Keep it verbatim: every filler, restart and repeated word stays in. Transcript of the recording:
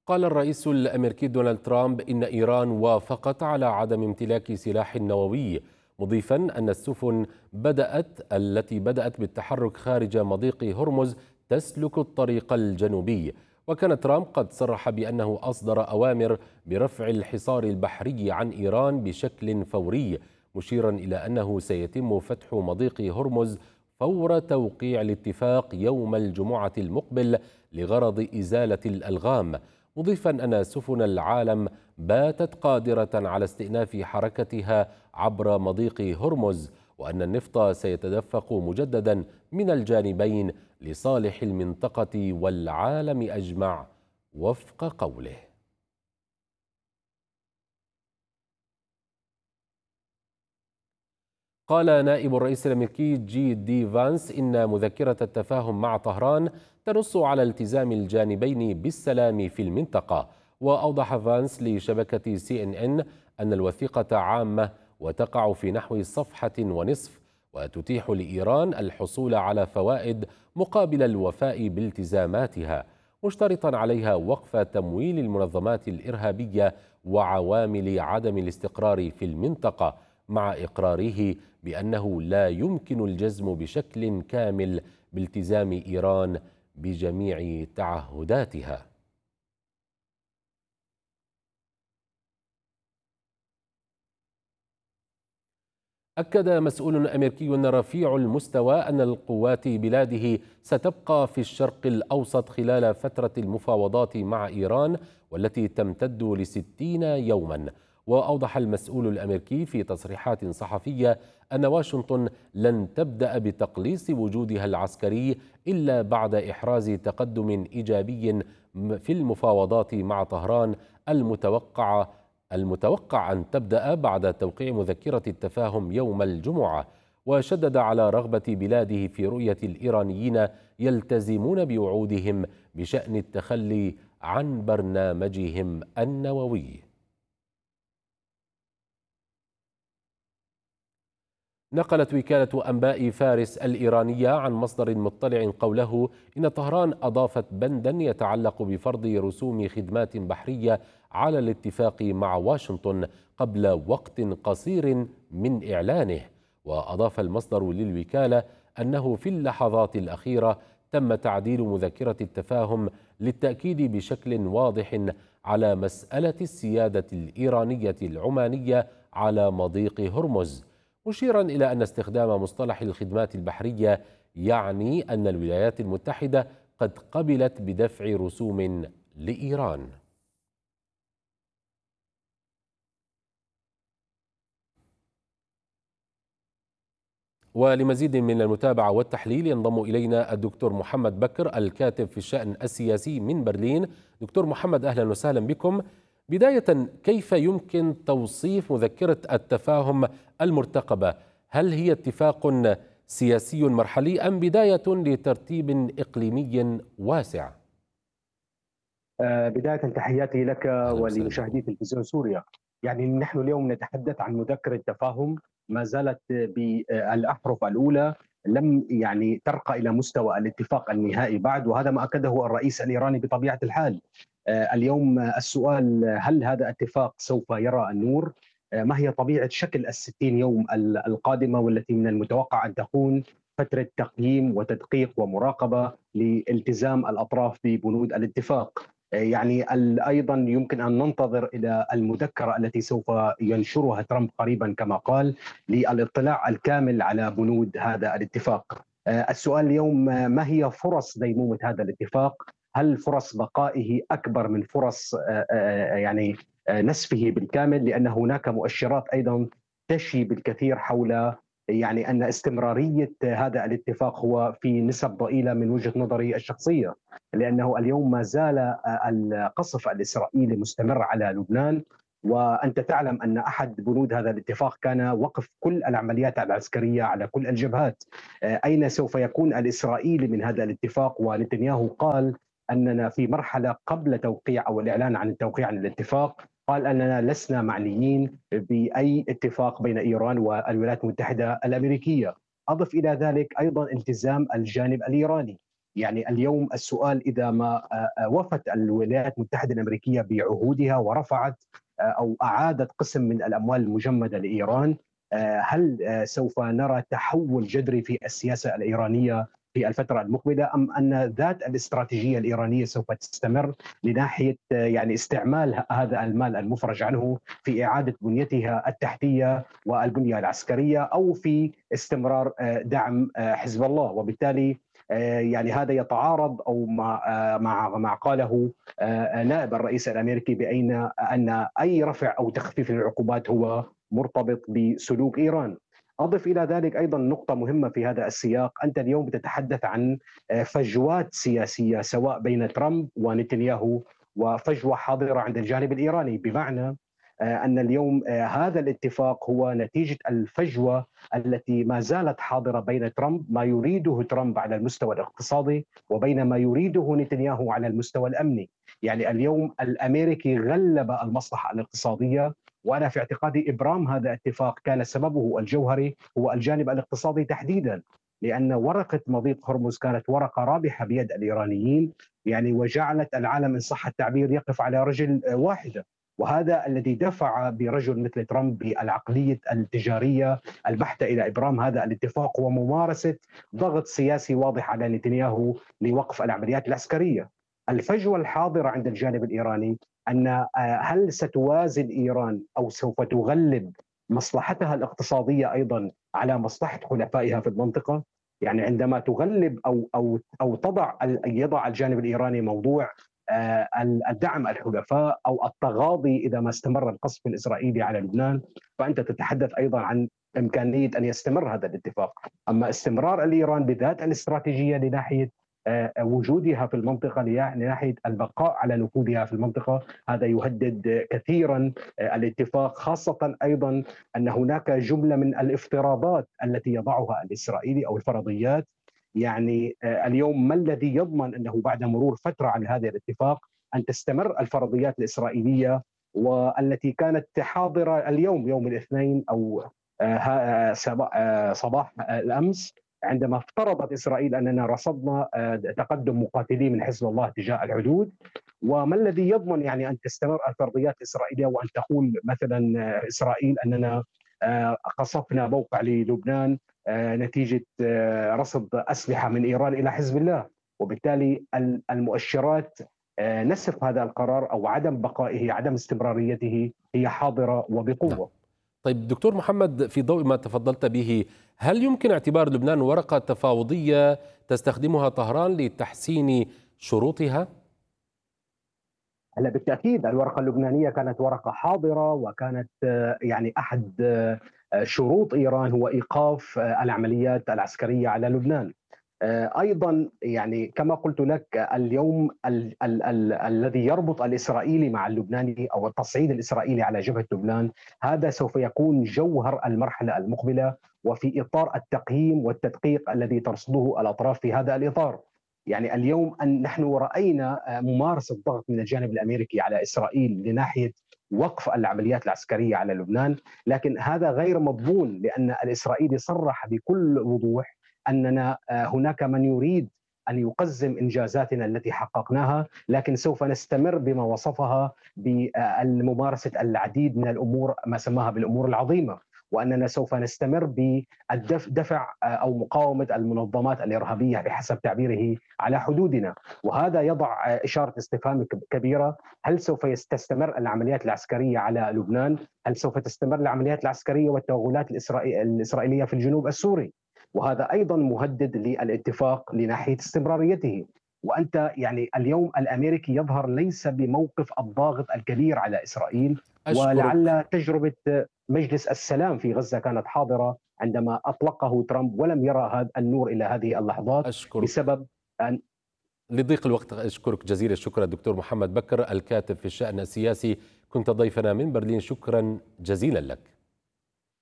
قال الرئيس الأمريكي دونالد ترامب إن إيران وافقت على عدم امتلاك سلاح نووي، مضيفا أن السفن بدأت التي بدأت بالتحرك خارج مضيق هرمز تسلك الطريق الجنوبي. وكان ترامب قد صرح بأنه أصدر أوامر برفع الحصار البحري عن إيران بشكل فوري، مشيرا إلى أنه سيتم فتح مضيق هرمز فور توقيع الاتفاق يوم الجمعة المقبل لغرض إزالة الألغام، مضيفا أن سفن العالم باتت قادرة على استئناف حركتها عبر مضيق هرمز، وأن النفط سيتدفق مجددا من الجانبين لصالح المنطقة والعالم أجمع وفق قوله. قال نائب الرئيس الأمريكي جي دي فانس إن مذكرة التفاهم مع طهران تنص على التزام الجانبين بالسلام في المنطقة. وأوضح فانس لشبكة سي إن إن أن الوثيقة عامة وتقع في نحو صفحة ونصف، وتتيح لإيران الحصول على فوائد مقابل الوفاء بالتزاماتها، مشترطا عليها وقف تمويل المنظمات الإرهابية وعوامل عدم الاستقرار في المنطقة، مع إقراره بأنه لا يمكن الجزم بشكل كامل بالتزام إيران بجميع تعهداتها. أكد مسؤول أمريكي رفيع المستوى أن القوات بلاده ستبقى في الشرق الأوسط خلال فترة المفاوضات مع إيران والتي تمتد لستين يوما. وأوضح المسؤول الأمريكي في تصريحات صحفية أن واشنطن لن تبدأ بتقليص وجودها العسكري إلا بعد إحراز تقدم إيجابي في المفاوضات مع طهران المتوقعة المتوقع أن تبدأ بعد توقيع مذكرة التفاهم يوم الجمعة. وشدد على رغبة بلاده في رؤية الإيرانيين يلتزمون بوعودهم بشأن التخلي عن برنامجهم النووي. نقلت وكالة أنباء فارس الإيرانية عن مصدر مطلع قوله إن طهران أضافت بندا يتعلق بفرض رسوم خدمات بحرية على الاتفاق مع واشنطن قبل وقت قصير من إعلانه. وأضاف المصدر للوكالة أنه في اللحظات الأخيرة تم تعديل مذكرة التفاهم للتأكيد بشكل واضح على مسألة السيادة الإيرانية العمانية على مضيق هرمز، مشيرا إلى أن استخدام مصطلح الخدمات البحرية يعني أن الولايات المتحدة قد قبلت بدفع رسوم لإيران. ولمزيد من المتابعة والتحليل ينضم إلينا الدكتور محمد بكر الكاتب في الشأن السياسي من برلين. دكتور محمد، أهلا وسهلا بكم. بداية، كيف يمكن توصيف مذكرة التفاهم المرتقبة؟ هل هي اتفاق سياسي مرحلي أم بداية لترتيب إقليمي واسع؟ آه، بداية تحياتي لك أهلا وسهلا ولمشاهدي بكم. تلفزيون سوريا. يعني نحن اليوم نتحدث عن مذكرة تفاهم ما زالت بالأحرف الأولى، لم يعني ترقى إلى مستوى الاتفاق النهائي بعد، وهذا ما أكده الرئيس الإيراني بطبيعة الحال. آه، اليوم السؤال: هل هذا اتفاق سوف يرى النور؟ آه، ما هي طبيعة شكل الستين يوم القادمة، والتي من المتوقع أن تكون فترة تقييم وتدقيق ومراقبة لالتزام الأطراف ببنود الاتفاق؟ يعني ايضا يمكن ان ننتظر الى المذكره التي سوف ينشرها ترامب قريبا كما قال، للاطلاع الكامل على بنود هذا الاتفاق. السؤال اليوم: ما هي فرص ديمومه هذا الاتفاق؟ هل فرص بقائه اكبر من فرص يعني نسفه بالكامل؟ لان هناك مؤشرات ايضا تشي بالكثير حول يعني ان استمراريه هذا الاتفاق هو في نسب ضئيله من وجهه نظري الشخصيه، لانه اليوم ما زال القصف الاسرائيلي مستمر على لبنان، وانت تعلم ان احد بنود هذا الاتفاق كان وقف كل العمليات العسكريه على كل الجبهات. اين سوف يكون الاسرائيلي من هذا الاتفاق؟ ونتنياهو قال اننا في مرحله قبل توقيع او الاعلان عن التوقيع عن الاتفاق، قال اننا لسنا معنيين باي اتفاق بين ايران والولايات المتحده الامريكيه. اضف الى ذلك ايضا التزام الجانب الايراني، يعني اليوم السؤال إذا ما وفت الولايات المتحدة الأمريكية بعهودها ورفعت أو أعادت قسم من الأموال المجمدة لإيران، هل سوف نرى تحول جذري في السياسة الإيرانية في الفترة المقبلة، أم أن ذات الاستراتيجية الإيرانية سوف تستمر لناحية يعني استعمال هذا المال المفرج عنه في إعادة بنيتها التحتية والبنية العسكرية، أو في استمرار دعم حزب الله؟ وبالتالي يعني هذا يتعارض او مع مع ما قاله نائب الرئيس الامريكي بين ان اي رفع او تخفيف للعقوبات هو مرتبط بسلوك ايران. اضف الى ذلك ايضا نقطه مهمه في هذا السياق، انت اليوم تتحدث عن فجوات سياسيه سواء بين ترامب ونتنياهو، وفجوه حاضره عند الجانب الايراني، بمعنى أن اليوم هذا الاتفاق هو نتيجة الفجوة التي ما زالت حاضرة بين ترامب، ما يريده ترامب على المستوى الاقتصادي، وبين ما يريده نتنياهو على المستوى الأمني. يعني اليوم الأمريكي غلب المصلحة الاقتصادية، وأنا في اعتقادي إبرام هذا الاتفاق كان سببه الجوهري هو الجانب الاقتصادي تحديدا، لأن ورقة مضيق هرمز كانت ورقة رابحة بيد الإيرانيين، يعني وجعلت العالم إن صح التعبير يقف على رجل واحدة. وهذا الذي دفع برجل مثل ترامب بالعقلية التجارية البحتة إلى إبرام هذا الاتفاق، وممارسة ضغط سياسي واضح على نتنياهو لوقف العمليات العسكرية. الفجوة الحاضرة عند الجانب الإيراني أن هل ستوازن إيران أو سوف تغلب مصلحتها الاقتصادية أيضا على مصلحة حلفائها في المنطقة؟ يعني عندما تغلب أو أو أو تضع يضع الجانب الإيراني موضوع الدعم الحلفاء أو التغاضي إذا ما استمر القصف الإسرائيلي على لبنان، فأنت تتحدث أيضا عن إمكانية أن يستمر هذا الاتفاق. أما استمرار الإيران بذات الاستراتيجية لناحية وجودها في المنطقة، لناحية البقاء على نفوذها في المنطقة، هذا يهدد كثيرا الاتفاق، خاصة أيضا أن هناك جملة من الافتراضات التي يضعها الإسرائيلي أو الفرضيات. يعني اليوم ما الذي يضمن أنه بعد مرور فترة عن هذا الاتفاق أن تستمر الفرضيات الإسرائيلية والتي كانت حاضرة اليوم يوم الاثنين أو صباح الأمس، عندما افترضت إسرائيل أننا رصدنا تقدم مقاتلين من حزب الله تجاه الحدود؟ وما الذي يضمن يعني أن تستمر الفرضيات الإسرائيلية وأن تقول مثلا إسرائيل أننا قصفنا موقع للبنان نتيجة رصد أسلحة من إيران إلى حزب الله؟ وبالتالي المؤشرات نسف هذا القرار أو عدم بقائه، عدم استمراريته، هي حاضرة وبقوة. نعم. طيب دكتور محمد، في ضوء ما تفضلت به، هل يمكن اعتبار لبنان ورقة تفاوضية تستخدمها طهران لتحسين شروطها؟ هلا بالتأكيد الورقة اللبنانية كانت ورقة حاضرة، وكانت يعني أحد شروط إيران هو إيقاف العمليات العسكرية على لبنان. أيضا يعني كما قلت لك اليوم ال ال ال الذي يربط الإسرائيلي مع اللبناني أو التصعيد الإسرائيلي على جبهة لبنان، هذا سوف يكون جوهر المرحلة المقبلة، وفي إطار التقييم والتدقيق الذي ترصده الأطراف في هذا الإطار. يعني اليوم أن نحن رأينا ممارسة ضغط من الجانب الأمريكي على إسرائيل لناحية وقف العمليات العسكرية على لبنان، لكن هذا غير مضمون، لأن الإسرائيلي صرح بكل وضوح أننا هناك من يريد أن يقزم إنجازاتنا التي حققناها، لكن سوف نستمر بما وصفها بممارسة العديد من الأمور ما سماها بالأمور العظيمة، وأننا سوف نستمر بالدفع أو مقاومة المنظمات الإرهابية بحسب تعبيره على حدودنا. وهذا يضع إشارة استفهام كبيرة، هل سوف تستمر العمليات العسكرية على لبنان؟ هل سوف تستمر العمليات العسكرية والتوغلات الإسرائيلية في الجنوب السوري؟ وهذا أيضا مهدد للاتفاق لناحية استمراريته. وأنت يعني اليوم الأمريكي يظهر ليس بموقف الضاغط الكبير على إسرائيل، أشكرك. ولعل تجربة مجلس السلام في غزة كانت حاضرة عندما أطلقه ترامب، ولم يرى هذا النور إلى هذه اللحظات أشكرك. بسبب أن لضيق الوقت. أشكرك جزيل الشكر الدكتور محمد بكر، الكاتب في الشأن السياسي، كنت ضيفنا من برلين، شكرا جزيلا لك.